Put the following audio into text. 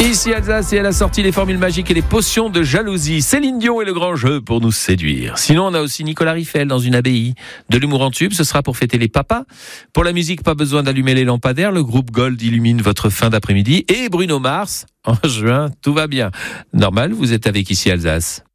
Ici Alsace et elle a sorti les formules magiques et les potions de jalousie. Céline Dion et le grand jeu pour nous séduire. Sinon, on a aussi Nicolas Riffel dans une abbaye. De l'humour en tube, ce sera pour fêter les papas. Pour la musique, pas besoin d'allumer les lampadaires. Le groupe Gold illumine votre fin d'après-midi. Et Bruno Mars, en juin, tout va bien. Normal, vous êtes avec Ici Alsace.